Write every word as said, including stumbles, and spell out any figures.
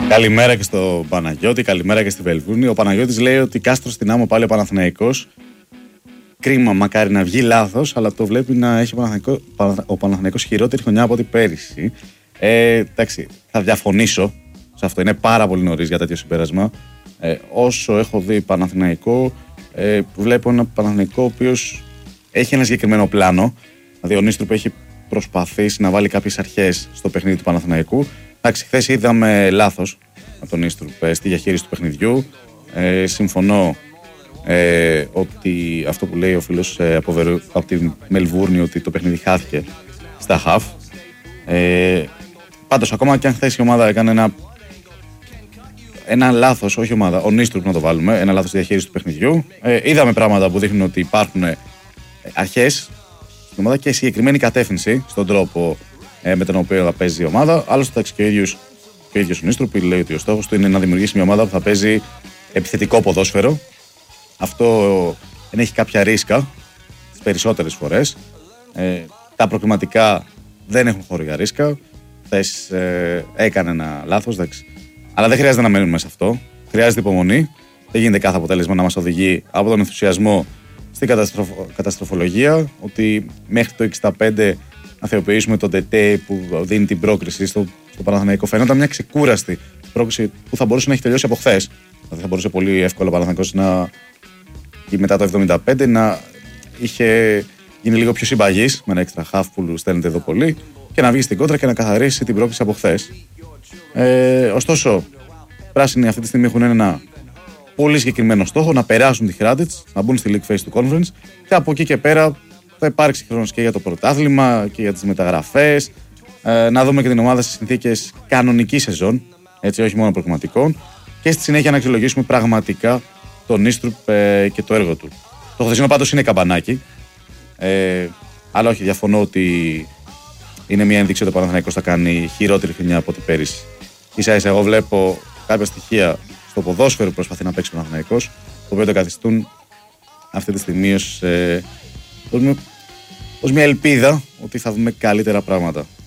Καλημέρα και στο Παναγιώτη, καλημέρα και στη Βελβούνη. Ο Παναγιώτης λέει ότι Κάστρο στην Άμμο πάλι ο Παναθηναϊκός. Κρίμα, μακάρι να βγει λάθος, αλλά το βλέπει να έχει ο Παναθηναϊκός, ο Παναθηναϊκός χειρότερη χρονιά από ό,τι πέρυσι. Ε, εντάξει, θα διαφωνήσω σε αυτό. Είναι πάρα πολύ νωρίς για τέτοιο συμπέρασμα. Ε, όσο έχω δει Παναθηναϊκό, ε, βλέπω ένα Παναθηναϊκό ο οποίος έχει ένα συγκεκριμένο πλάνο. Δηλαδή, ο Νίστρουπ έχει προσπαθήσει να βάλει κάποιες αρχές στο παιχνίδι του Παναθηναϊκού. Εντάξει, χθες είδαμε λάθος από τον Νίστρουπ στη διαχείριση του παιχνιδιού. Ε, συμφωνώ ε, ότι αυτό που λέει ο φίλος ε, από, Βερου, από τη Μελβούρνη, ότι το παιχνίδι χάθηκε στα χαφ. Ε, πάντως, ακόμα και αν χθες η ομάδα έκανε ένα, ένα λάθος, όχι ομάδα, ο Νίστρουπ να το βάλουμε, ένα λάθος στη διαχείριση του παιχνιδιού. Ε, είδαμε πράγματα που δείχνουν ότι υπάρχουν αρχές στην ομάδα και συγκεκριμένη κατεύθυνση στον τρόπο ε, με τον οποίο θα παίζει η ομάδα. Άλλωστε, και ο ίδιος και ο ίδιος ο Νίστρουπ λέει ότι ο στόχος του είναι να δημιουργήσει μια ομάδα που θα παίζει επιθετικό ποδόσφαιρο. Αυτό δεν έχει κάποια ρίσκα τις περισσότερες φορές. Ε, τα προκριματικά δεν έχουν χώρο για ρίσκα. Χθες ε, έκανε ένα λάθος, εντάξει. Αλλά δεν χρειάζεται να μένουμε σε αυτό. Χρειάζεται υπομονή. Δεν γίνεται κάθε αποτέλεσμα να μας οδηγεί από τον ενθουσιασμό στην καταστροφο, καταστροφολογία. Ότι μέχρι το εξήντα πέντε να θεοποιήσουμε τον ΤΕΤΕ που δίνει την πρόκριση στο, στο Παναθηναϊκό. Φαίνονταν μια ξεκούραστη πρόκριση που θα μπορούσε να έχει τελειώσει από χθες. Δηλαδή θα μπορούσε πολύ εύκολα ο Παναθηναϊκός να, μετά το εβδομήντα πέντε να είχε γίνει λίγο πιο συμπαγής με ένα έξτρα half που στέλνετε εδώ πολύ και να βγει στην κόντρα και να καθαρίσει την πρόκριση από χθες. Ε, ωστόσο, οι πράσινοι αυτή τη στιγμή έχουν ένα πολύ συγκεκριμένο στόχο, να περάσουν τη Hradic, να μπουν στη League Phase του Conference και από εκεί και πέρα θα υπάρξει χρόνος και για το πρωτάθλημα και για τις μεταγραφές. Ε, να δούμε και την ομάδα σε συνθήκες κανονικής σεζόν, έτσι, όχι μόνο προγραμματικών, και στη συνέχεια να αξιολογήσουμε πραγματικά τον Νίστρουπ ε, και το έργο του. Το χθεσινό πάντως είναι καμπανάκι. Ε, αλλά όχι, διαφωνώ ότι είναι μια ένδειξη ότι ο Παναθηναϊκός θα κάνει χειρότερη χρονιά από ό,τι πέρυσι. Ίσα ίσα, εγώ βλέπω κάποια στοιχεία στο ποδόσφαιρο που προσπαθεί να παίξει ο Παναθηναϊκός, το οποίο το καθιστούν αυτή τη στιγμή ως, ε, ως μια ελπίδα ότι θα δούμε καλύτερα πράγματα.